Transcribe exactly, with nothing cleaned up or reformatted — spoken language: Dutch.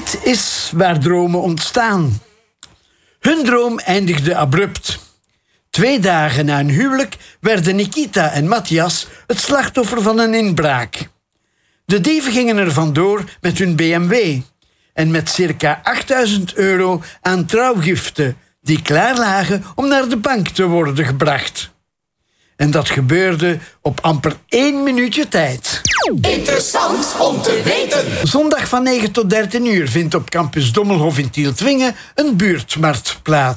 Dit is waar dromen ontstaan. Hun droom eindigde abrupt. Twee dagen na hun huwelijk werden Nikita en Matthias het slachtoffer van een inbraak. De dieven gingen er vandoor met hun B M W en met circa achtduizend euro aan trouwgiften die klaar lagen om naar de bank te worden gebracht. En dat gebeurde op amper één minuutje tijd. Interessant om te weten. Zondag van negen tot dertien uur vindt op campus Dommelhof in Tieltwingen een buurtmarkt plaats.